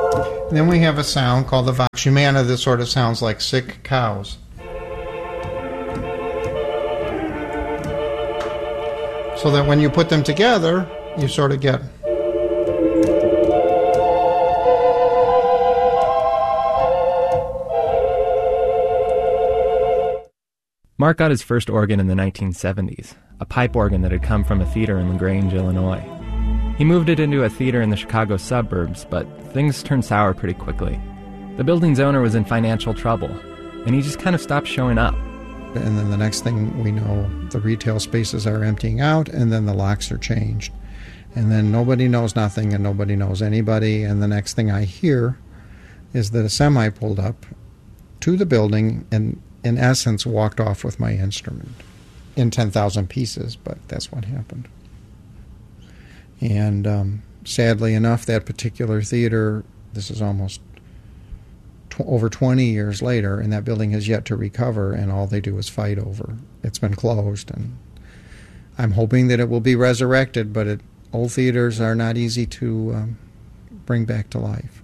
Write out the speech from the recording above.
And then we have a sound called the vox humana that sort of sounds like sick cows. So that when you put them together, you sort of get... Mark got his first organ in the 1970s, a pipe organ that had come from a theater in LaGrange, Illinois. He moved it into a theater in the Chicago suburbs, but things turned sour pretty quickly. The building's owner was in financial trouble, and he just kind of stopped showing up. And then the next thing we know, the retail spaces are emptying out, and then the locks are changed. And then nobody knows nothing, and nobody knows anybody, and the next thing I hear is that a semi pulled up to the building and in essence, walked off with my instrument in 10,000 pieces, but that's what happened. And sadly enough, that particular theater, this is almost over 20 years later, and that building has yet to recover, and all they do is fight over. It's been closed, and I'm hoping that it will be resurrected, but old theaters are not easy to bring back to life.